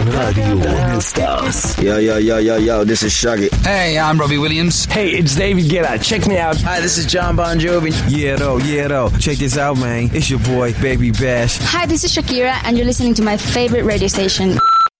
Radio All Stars. Yo, this is Shaggy. Hey, I'm Robbie Williams. Hey, it's David Guetta. Check me out. Hi, this is John Bon Jovi. Yeah, though. Check this out, man. It's your boy, Baby Bash. Hi, this is Shakira, and you're listening to my favorite radio station.